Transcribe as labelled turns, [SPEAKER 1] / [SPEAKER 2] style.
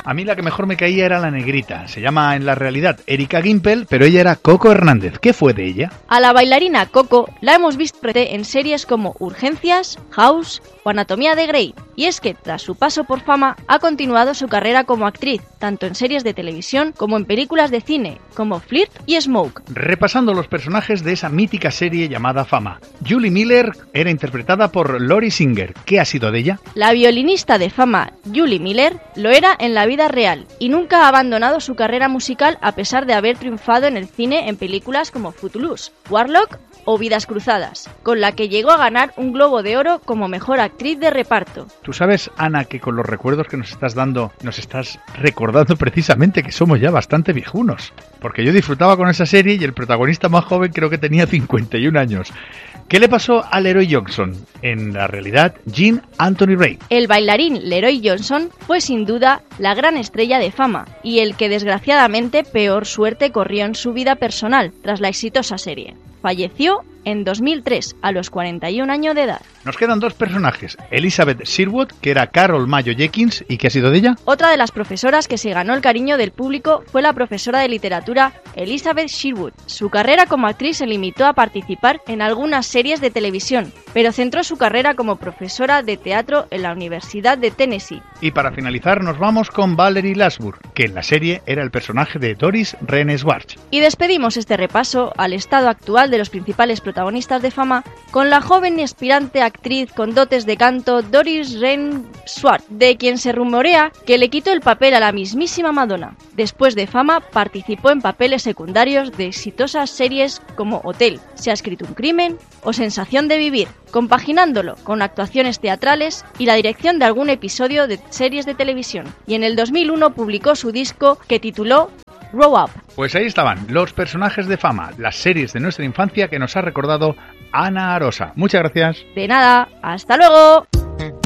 [SPEAKER 1] A mí la que mejor me caía era la negrita. Se llama en la realidad Erika Gimpel, pero ella era Coco Hernández. ¿Qué fue de ella?
[SPEAKER 2] A la bailarina Coco la hemos visto en series como Urgencias, House o Anatomía de Grey. Y es que tras su paso por Fama ha continuado su carrera como actriz, tanto en series de televisión como en películas de cine, como Flirt y Smoke.
[SPEAKER 1] Repasando los personajes de esa mítica serie llamada Fama. Julie Miller era interpretada por Lori Singer. ¿Qué ha sido de ella?
[SPEAKER 2] La violinista de Fama, Julie Miller, lo era en la vida real y nunca ha abandonado su carrera musical a pesar de haber triunfado en el cine en películas como Footloose, Warlock o Vidas Cruzadas, con la que llegó a ganar un Globo de Oro como mejor actriz de reparto.
[SPEAKER 1] Tú sabes, Ana, que con los recuerdos que nos estás dando, nos estás recordando precisamente que somos ya bastante viejunos. Porque yo disfrutaba con esa serie y el protagonista más joven creo que tenía 51 años. ¿Qué le pasó a Leroy Johnson? En la realidad, Gene Anthony Ray.
[SPEAKER 2] El bailarín Leroy Johnson fue sin duda la gran estrella de Fama y el que desgraciadamente peor suerte corrió en su vida personal tras la exitosa serie. Falleció en 2003, a los 41 años de edad.
[SPEAKER 1] Nos quedan dos personajes, Elizabeth Sherwood, que era Carol Mayo Jenkins, ¿y qué ha sido de ella?
[SPEAKER 2] Otra de las profesoras que se ganó el cariño del público fue la profesora de literatura Elizabeth Sherwood. Su carrera como actriz se limitó a participar en algunas series de televisión, pero centró su carrera como profesora de teatro en la Universidad de Tennessee.
[SPEAKER 1] Y para finalizar nos vamos con Valerie Lasburg, que en la serie era el personaje de Doris Rene Schwartz.
[SPEAKER 2] Y despedimos este repaso al estado actual de los principales protagonistas de Fama con la joven y aspirante actriz con dotes de canto Doris Rene Schwartz, de quien se rumorea que le quitó el papel a la mismísima Madonna. Después de Fama participó en papeles secundarios de exitosas series como Hotel, Se ha escrito un crimen o Sensación de vivir, compaginándolo con actuaciones teatrales y la dirección de algún episodio de series de televisión. Y en el 2001 publicó su disco que tituló Grow Up.
[SPEAKER 1] Pues ahí estaban los personajes de Fama, las series de nuestra infancia que nos ha recordado Ana Arosa. Muchas gracias.
[SPEAKER 2] De nada, hasta luego.